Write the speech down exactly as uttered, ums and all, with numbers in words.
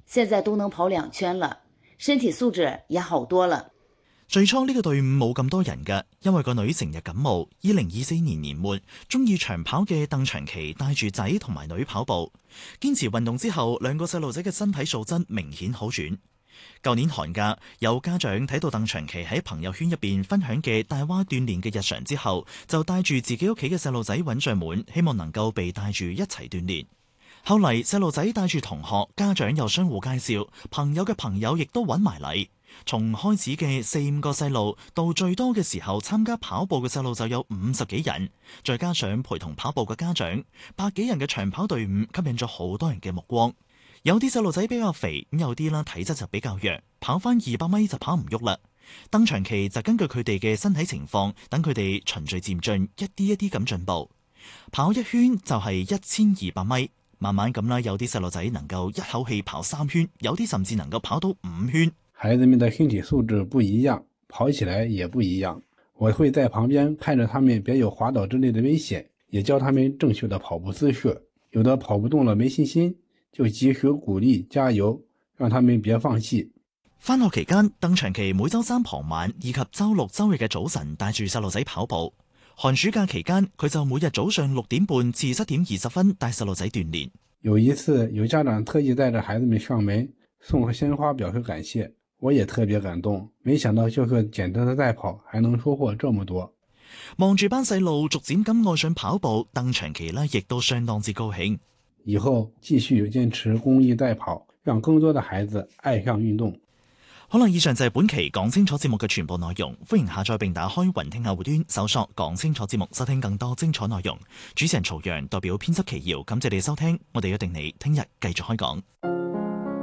現在都能跑兩圈了，身體素質也好多了。 最初呢個隊伍冇咁多人㗎，因為個女成日感冒。二零二四年年末，中意長跑嘅鄧長琪帶住仔同埋女跑步，堅持運動之後，兩個細路仔嘅身體素質明顯好轉。舊年寒假，有家長睇到鄧長琪喺朋友圈入邊分享嘅大蛙鍛煉嘅日常之後，就帶住自己屋企嘅細路仔揾上門，希望能夠被帶住一齊鍛煉。後嚟細路仔帶住同學、家長又相互介紹，朋友嘅朋友亦都揾埋嚟。從開始嘅四五個細路，到最多嘅時候參加跑步嘅細路就有五十幾人，再加上陪同跑步嘅家長，百幾人嘅長跑隊伍吸引咗好多人嘅目光。有啲細路仔比較肥，咁有啲啦體質就比較弱，跑翻二百米就跑唔喐啦。鄧長琪就根據佢哋嘅身體情況，等佢哋循序漸進，一啲一啲咁進步。跑一圈就係一千二百米，慢慢咁啦，有啲細路仔能夠一口氣跑三圈，有啲甚至能夠跑到五圈。 孩子們的身體素質不一樣，跑起來也不一樣。我會在旁邊看着他們別有滑倒之類的危險，也教他們正確的跑步姿勢。有的跑不動了沒信心，就及時鼓勵加油，讓他們別放棄。 返學期間，鄧長琪每周三傍晚以及周六周日嘅早晨帶住細路仔跑步。寒暑假期間，佢就每日早上六點半至七點二十分帶細路仔鍛煉。 有一次，有家長特意帶着孩子們上門送個鮮花表示感謝，我也特別感動。沒想到就是簡單的代跑，還能收穫這麼多。 望住班細路逐漸咁愛上跑步，鄧長琪呢亦都相當之高興。 以後繼續堅持公益代跑，讓更多的孩子愛上運動。 好啦，以上就係本期講清楚節目嘅全部內容。歡迎下載並打開雲聽客戶端，搜索講清楚節目，收聽更多精彩內容。主持人曹陽代表編輯奇瑤，感謝你收聽，我哋約定你聽日繼續開講。